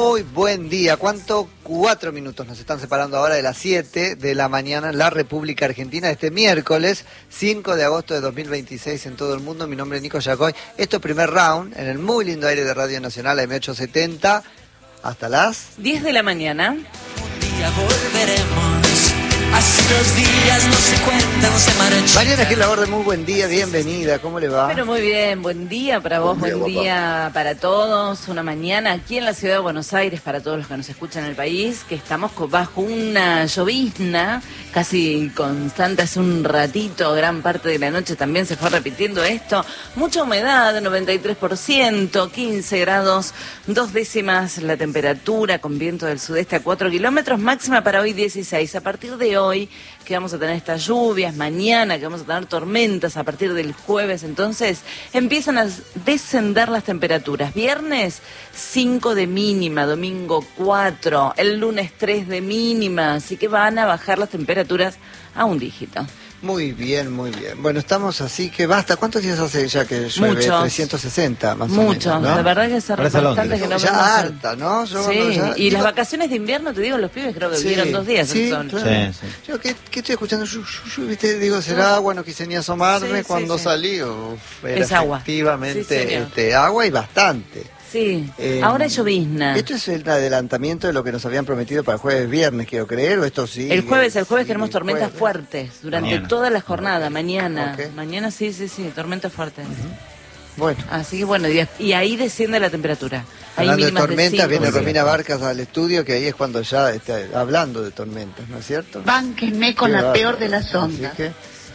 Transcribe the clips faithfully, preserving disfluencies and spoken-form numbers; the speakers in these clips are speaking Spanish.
Muy buen día. ¿Cuánto? Cuatro minutos nos están separando ahora de las siete de la mañana en la República Argentina, este miércoles cinco de agosto de dos mil veintiséis en todo el mundo. Mi nombre es Nico Yacoy. Esto es Primer Round en el muy lindo aire de Radio Nacional M ochocientos setenta hasta las diez de la mañana. Un día volveremos. Así los días no se cuentan, se marchan. Mariana Gil Laborde, muy buen día, bienvenida, ¿cómo le va? Pero muy bien, buen día para vos, Buen día, buen día para todos. Una mañana aquí en la ciudad de Buenos Aires, para todos los que nos escuchan en el país, que estamos co- bajo una llovizna casi constante. Hace un ratito, gran parte de la noche también se fue repitiendo esto. Mucha humedad, noventa y tres por ciento, quince grados, dos décimas la temperatura, con viento del sudeste a cuatro kilómetros, máxima para hoy dieciséis. A partir de hoy hoy que vamos a tener estas lluvias, mañana que vamos a tener tormentas a partir del jueves, entonces empiezan a descender las temperaturas. Viernes cinco de mínima, domingo cuatro, el lunes tres de mínima, así que van a bajar las temperaturas a un dígito. Muy bien, muy bien. Bueno, estamos así que basta. ¿Cuántos días hace ya que llueve? Muchos. trescientos sesenta más Mucho, o menos, ¿no? la verdad que hace Parece bastante que no ya vemos el- harta, ¿no? Yo Sí, cuando ya- y digo- las vacaciones de invierno, te digo, los pibes creo que Sí, vivieron dos días sí, el sol. claro. Sí, sí. Yo, ¿qué, qué estoy escuchando? Yu, yu, yu, ¿viste? Digo, será agua, no quise ni asomarme. Sí, sí, cuando sí. salí, uf, era Es agua. efectivamente Sí, señor. este, agua y bastante. Sí, Eh, ahora es llovizna. ¿Esto es el adelantamiento de lo que nos habían prometido para el jueves viernes, quiero creer, o esto sí? El jueves, el jueves sí, tenemos tormentas jueves. fuertes durante Mañana. toda la jornada, mañana. Ok. Mañana sí, sí, sí, tormentas fuertes. Bueno. Así que bueno, y, y ahí desciende la temperatura. Ahí Hablando de mínimas tormentas, cinco, viene sí. Romina Barcas al estudio, que ahí es cuando ya está hablando de tormentas, ¿no es cierto? Bánquenme con Qué la bárbaro. peor de las Así ondas. que,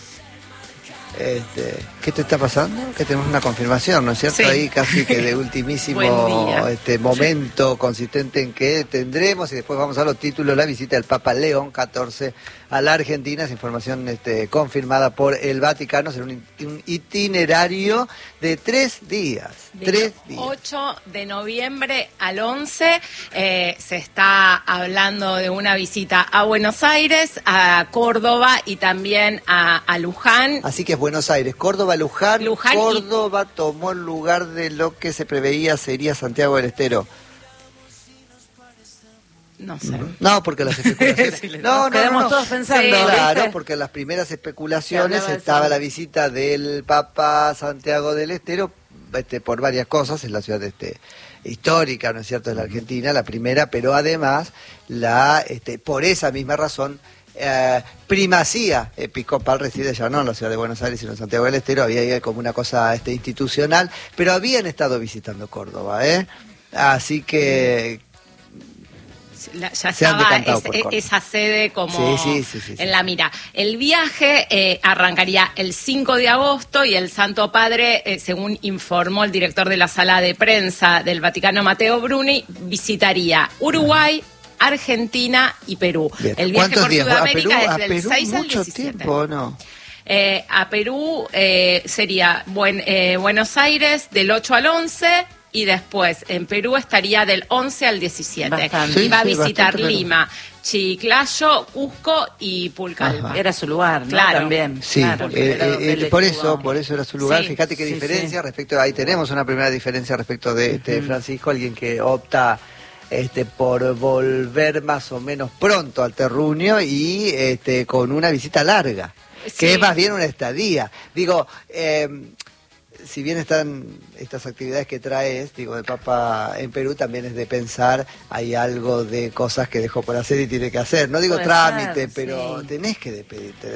este, ¿qué te está pasando? Que tenemos una confirmación, ¿no es cierto? Sí. Ahí casi que de ultimísimo Buen día. este momento consistente en que tendremos, y después vamos a los títulos, la visita del Papa León catorce a la Argentina. Es información este, confirmada por el Vaticano. Será un, it- un itinerario de tres días. Del Tres días. ocho de noviembre al once eh, se está hablando de una visita a Buenos Aires, a Córdoba y también a, a Luján. Así que es Buenos Aires, Córdoba, Luján. Luján y- Córdoba tomó el lugar de lo que se preveía sería Santiago del Estero. No sé. No, porque las especulaciones... Sí, le- no, no, no, quedamos no. todos pensando, Sí, Claro, ¿viste? porque en las primeras Se especulaciones hablaba de estaba eso. la visita del Papa Santiago del Estero, este, por varias cosas, en la ciudad este, histórica, ¿no es cierto?, de la Argentina, la primera, pero además, la este, por esa misma razón, eh, primacía episcopal reside ya no en la ciudad de Buenos Aires, sino en Santiago del Estero. Había ahí como una cosa este, institucional, pero habían estado visitando Córdoba, ¿eh? Así que... La- ya Se han estaba decantado es- por e- Córdoba. esa sede como Sí, sí, sí, sí, sí. en la mira. El viaje eh, arrancaría el cinco de agosto y el Santo Padre, eh, según informó el director de la sala de prensa del Vaticano, Matteo Bruni, visitaría Uruguay, Argentina y Perú. Bien. El viaje ¿Cuántos por días? ¿A Sudamérica Perú? es ¿A del Perú seis al mucho diecisiete. tiempo o no? Eh, a Perú eh, sería buen, eh, Buenos Aires del ocho al once y después en Perú estaría del once al diecisiete. Bastante. Y va a Sí, sí, visitar bastante Perú. Lima, Chiclayo, Cusco y Pulcalpa. Ajá. Era su lugar, ¿no? Claro. También. Sí, claro, eh, pero eh, él por estuvo- eso, por eso era su lugar. Sí, Fíjate qué sí, diferencia sí. respecto, ahí tenemos una primera diferencia respecto de este Francisco, alguien que opta este por volver más o menos pronto al terruño y este con una visita larga, Sí. que es más bien una estadía. Digo, eh, si bien están estas actividades que traes, digo, el Papa en Perú, también es de pensar, hay algo de cosas que dejó por hacer y tiene que hacer. No digo Puede trámite, ser, pero sí. tenés que despedirte